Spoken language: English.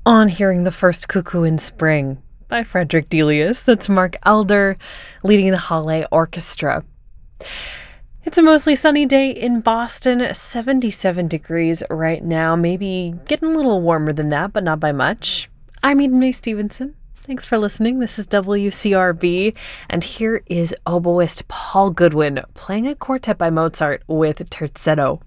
On Hearing the First Cuckoo in Spring by Frederick Delius. That's Mark Elder leading the Halle Orchestra. It's a mostly sunny day in Boston, 77 degrees right now, maybe getting a little warmer than that, but not by much. I'm Eden Mae Stevenson. Thanks for listening. This is WCRB, and here is oboist Paul Goodwin playing a quartet by Mozart with Terzetto.